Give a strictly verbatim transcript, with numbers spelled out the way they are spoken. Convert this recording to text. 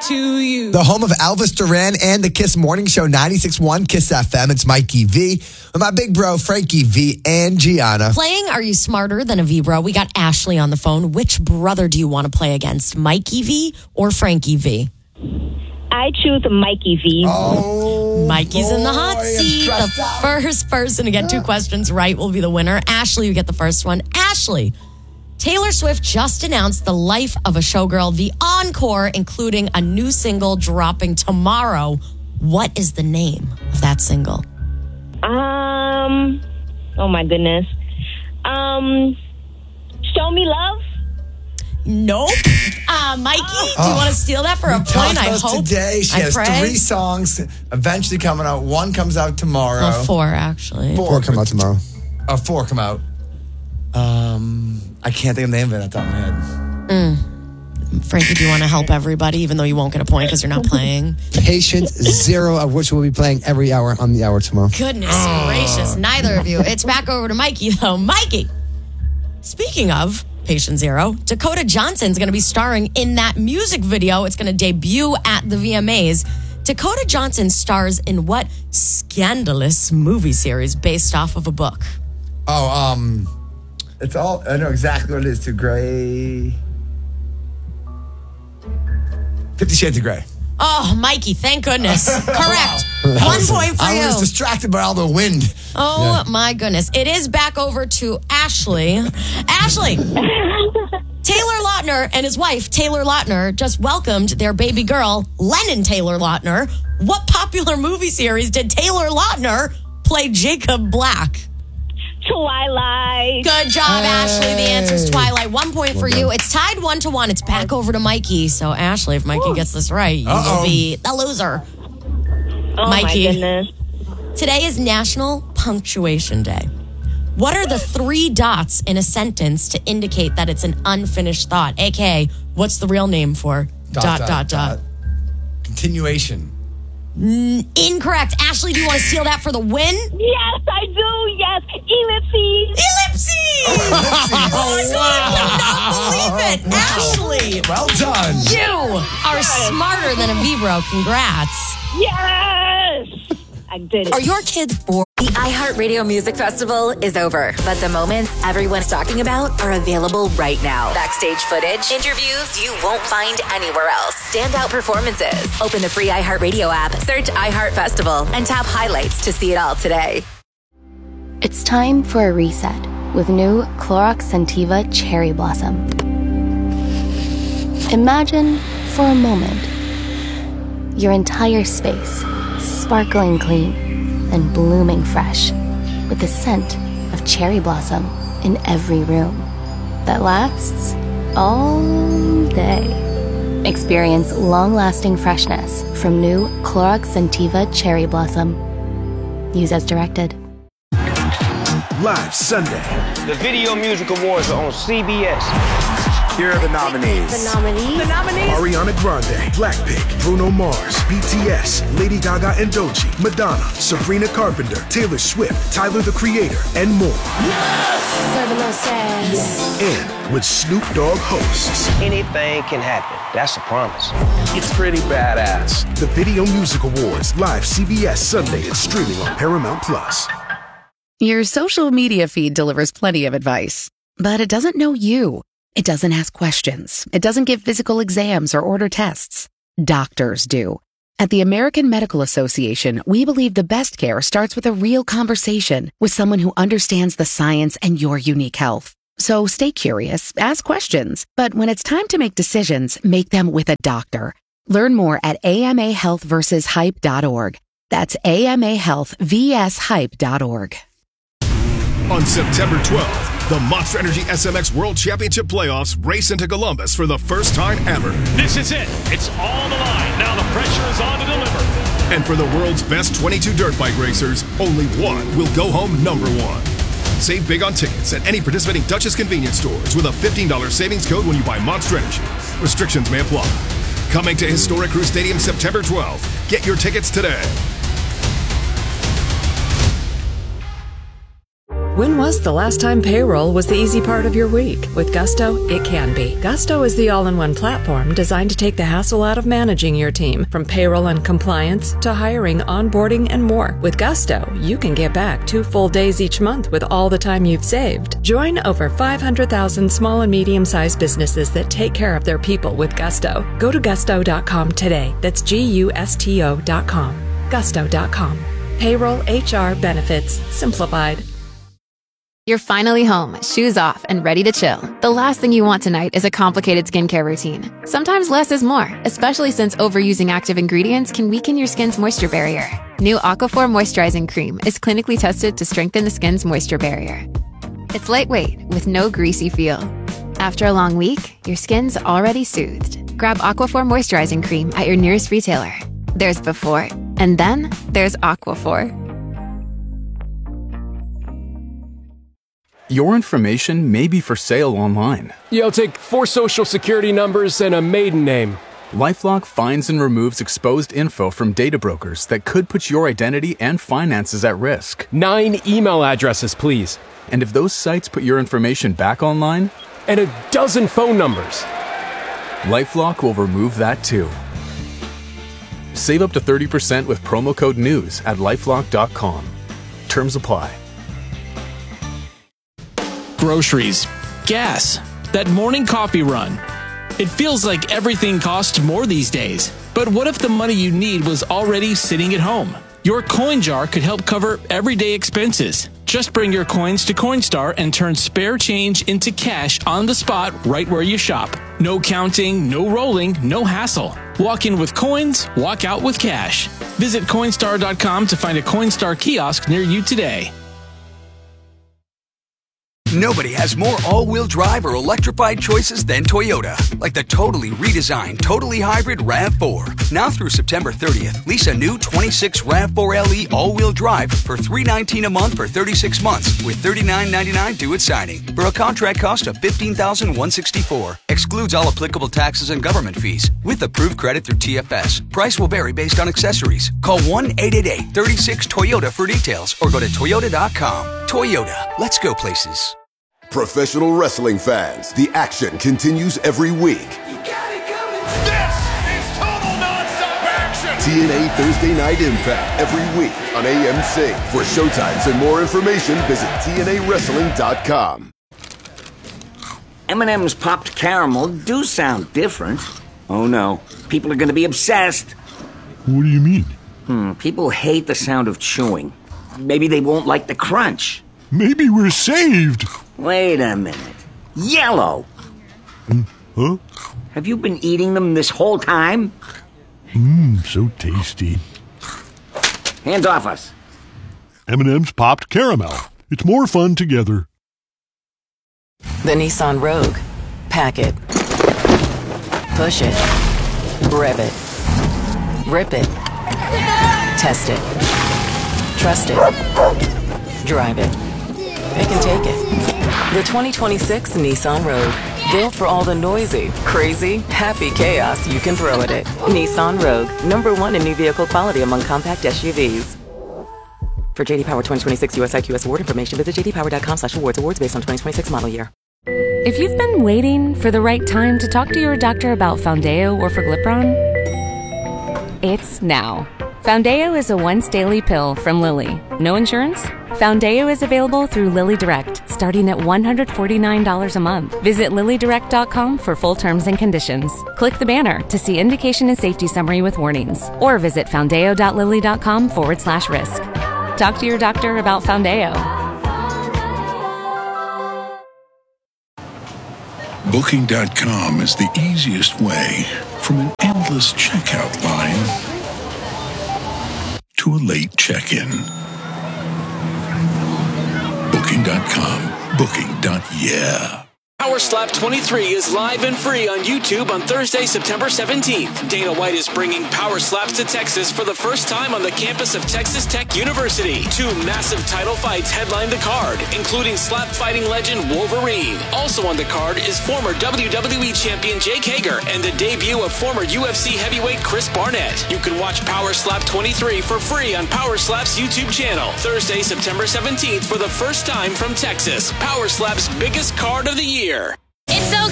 to you. The home of Elvis Duran and the Kiss Morning Show, ninety-six point one Kiss F M. It's Mikey V with my big bro, Frankie V and Gianna. Playing Are You Smarter Than a V Bro? We got Ashley on the phone. Which brother do you want to play against, Mikey V or Frankie V? I choose Mikey V. Oh, Mikey's boy, in the hot I'm seat. The stressed out. first person to get two questions right will be the winner. Ashley, you get the first one. Ashley, Taylor Swift just announced The Life of a Showgirl, the encore, including a new single dropping tomorrow. What is the name of that single? Um, oh my goodness. Um, Show Me Love? Nope. Uh, Mikey, do you want to steal that for a We point? talked I about hope. today. She I has pray. three songs eventually coming out. One comes out tomorrow. Well, four, actually. Four Four come out tomorrow. Uh, four come out. Um, I can't think of the name of it at the top of my head. Mm. Frankie, do you want to help everybody, even though you won't get a point because you're not playing? Patient Zero, of which we'll be playing every hour on the hour tomorrow. Goodness gracious, neither of you. It's back over to Mikey, though. Mikey, speaking of Patient Zero, Dakota Johnson's going to be starring in that music video. It's going to debut at the V M As. Dakota Johnson stars in what scandalous movie series based off of a book? Oh, um, it's all, I know exactly what it is, too. Gray. Fifty Shades of Grey. Oh, Mikey, thank goodness. Correct. One point for I you. was distracted by all the wind. Oh, my goodness. It is back over to Ashley. Ashley, Taylor Lautner and his wife, Taylor Lautner, just welcomed their baby girl, Lennon Taylor Lautner. What popular movie series did Taylor Lautner play Jacob Black? Twilight. Good job, Hey. Ashley. The answer is Twilight. One point for Well you. done. It's tied one to one. It's back over to Mikey. So, Ashley, if Mikey gets this right, you Uh-oh. will be the loser. Oh Mikey. my goodness. Today is National Punctuation Day. What are the three dots in a sentence to indicate that it's an unfinished thought? A K A, what's the real name for dot, dot, dot? Continuation. Incorrect. Ashley, do you want to steal that for the win? Yes, I do. Yes. Ellipses. Ellipses! Oh, I cannot believe it. Ashley, Well done. you are smarter than a V-Bro. Congrats. Yes. I did it. Are your kids bored? The iHeartRadio Music Festival is over, but the moments everyone's talking about are available right now. Backstage footage, interviews you won't find anywhere else, standout performances. Open the free iHeartRadio app, search iHeart Festival, and tap highlights to see it all today. It's time for a reset with new Clorox Scentiva Cherry Blossom. Imagine, for a moment, your entire space sparkling clean and blooming fresh with the scent of cherry blossom in every room that lasts all day. Experience long-lasting freshness from new Clorox Scentiva Cherry Blossom. Use as directed. Live Sunday. The Video Music Awards are on C B S. Here are the nominees. The nominees? The nominees? Ariana Grande, Blackpink, Bruno Mars, B T S, Lady Gaga and Doechii, Madonna, Sabrina Carpenter, Taylor Swift, Tyler the Creator, and more. Serving us sass. And with Snoop Dogg hosts. Anything can happen. That's a promise. It's pretty badass. The Video Music Awards, live C B S Sunday and streaming on Paramount Plus. Your social media feed delivers plenty of advice, but it doesn't know you. It doesn't ask questions. It doesn't give physical exams or order tests. Doctors do. At the American Medical Association, we believe the best care starts with a real conversation with someone who understands the science and your unique health. So stay curious, ask questions, but when it's time to make decisions, make them with a doctor. Learn more at A M A health versus hype dot org. That's A M A health versus hype dot org. On September twelfth, the Monster Energy S M X World Championship Playoffs race into Columbus for the first time ever. This is it. It's all on the line. Now the pressure is on to deliver. And for the world's best twenty-two dirt bike racers, only one will go home number one. Save big on tickets at any participating Duchess convenience stores with a fifteen dollars savings code when you buy Monster Energy. Restrictions may apply. Coming to Historic Crew Stadium September twelfth. Get your tickets today. When was the last time payroll was the easy part of your week? With Gusto, it can be. Gusto is the all-in-one platform designed to take the hassle out of managing your team, from payroll and compliance to hiring, onboarding, and more. With Gusto, you can get back two full days each month with all the time you've saved. Join over five hundred thousand small and medium-sized businesses that take care of their people with Gusto. Go to gusto dot com today. That's G U S T O dot com. gusto dot com. Payroll, H R, benefits, simplified. You're finally home, shoes off, and ready to chill. The last thing you want tonight is a complicated skincare routine. Sometimes less is more, especially since overusing active ingredients can weaken your skin's moisture barrier. New Aquaphor Moisturizing Cream is clinically tested to strengthen the skin's moisture barrier. It's lightweight, with no greasy feel. After a long week, your skin's already soothed. Grab Aquaphor Moisturizing Cream at your nearest retailer. There's before, and then there's Aquaphor. Your information may be for sale online. Yeah, I'll take four social security numbers and a maiden name. LifeLock finds and removes exposed info from data brokers that could put your identity and finances at risk. Nine email addresses, please. And if those sites put your information back online? And a dozen phone numbers. LifeLock will remove that too. Save up to thirty percent with promo code NEWS at lifelock dot com. Terms apply. Groceries, gas, that morning coffee run. It feels like everything costs more these days. But what if the money you need was already sitting at home? Your coin jar could help cover everyday expenses. Just bring your coins to Coinstar and turn spare change into cash on the spot right where you shop. No counting, no rolling, no hassle. Walk in with coins, walk out with cash. Visit Coinstar dot com to find a Coinstar kiosk near you today. Nobody has more all-wheel drive or electrified choices than Toyota. Like the totally redesigned, totally hybrid RAV four. Now through September thirtieth, lease a new twenty-six RAV four L E all-wheel drive for three hundred nineteen dollars a month for thirty-six months with thirty-nine ninety-nine due at signing for a contract cost of fifteen thousand one hundred sixty-four dollars. Excludes all applicable taxes and government fees with approved credit through T F S. Price will vary based on accessories. Call one eight eight eight, three six, Toyota for details or go to toyota dot com. Toyota, let's go places. Professional wrestling fans, the action continues every week. You got it coming. This is total nonstop action. T N A Thursday Night Impact every week on A M C. For showtimes and more information, visit T N A wrestling dot com. M and M's popped caramel do sound different. Oh no, people are going to be obsessed. What do you mean? Hmm, people hate the sound of chewing. Maybe they won't like the crunch. Maybe we're saved. Wait a minute. Yellow! Mm, huh? Have you been eating them this whole time? Mmm, so tasty. Hands off us. M and M's popped caramel. It's more fun together. The Nissan Rogue. Pack it. Push it. Rev it. Rip it. Test it. Trust it. Drive it. It can take it. The twenty twenty-six Nissan Rogue. Built for all the noisy, crazy, happy chaos you can throw at it. Nissan Rogue. Number one in new vehicle quality among compact S U Vs. For J D Power twenty twenty-six U S I Q S award information, visit j d power dot com slash awards. Awards based on twenty twenty-six model year. If you've been waiting for the right time to talk to your doctor about Foundeo or Forglipron, it's now. Foundeo is a once daily pill from Lilly. No insurance? Foundeo is available through Lilly Direct, starting at one hundred forty-nine dollars a month. Visit lilly direct dot com for full terms and conditions. Click the banner to see indication and safety summary with warnings, or visit foundeo dot lilly dot com forward slash risk. Talk to your doctor about Foundeo. Booking dot com is the easiest way from an endless checkout line to a late check-in. Booking dot com. Booking. Yeah. Power Slap twenty-three is live and free on YouTube on Thursday, September seventeenth. Dana White is bringing Power Slaps to Texas for the first time on the campus of Texas Tech University. Two massive title fights headline the card, including slap fighting legend Wolverine. Also on the card is former W W E champion Jake Hager and the debut of former U F C heavyweight Chris Barnett. You can watch Power Slap twenty-three for free on Power Slap's YouTube channel Thursday, September seventeenth for the first time from Texas. Power Slap's biggest card of the year.